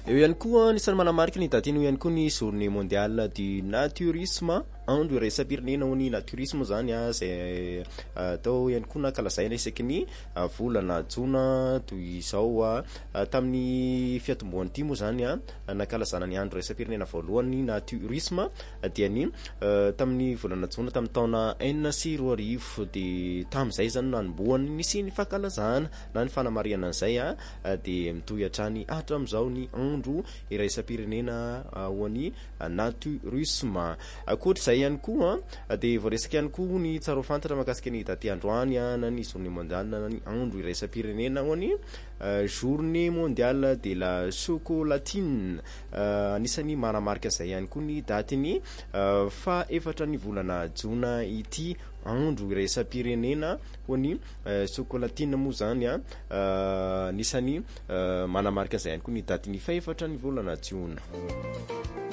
eo ihany koa nisany manamarika ny daty io ihany koa ny journée mondiale du naturisme andro iraisam-pirenena ho ny naturisme zany a zay atao ihany koa nankalazaina isaky ny volana jona toy izao a tamin'ny fiatombohan'ny ty moa zany a nankalazana ny andro iraisam-pirenena voalohany naturisme dia ny tamin'ny volana jona tamin'ny taona 2004 de tam'izay zany nanombohany nisy ny fankalazana na ny fanamariana an'izay a de mitohy hatrany hatram'izao ny andro iraisam-pirenena ho an'ny naturisme. Akoatr'izay ihany koa de voaresaka ihany koa ny tsara ho fantatra mahakasika ny daty androany na ny journée mondiale na ny andro iraisam-pirenena ho an'ny journée mondiale de la chocolatine. Anisany manamarika zay ihany koa ny daty faha-efatra ny volana jona ity andro iraisam-pirenena ho an'ny chocolatine moa zany a nisany manamarika zay ihany koa ny daty ny faha-efatra ny volana jona.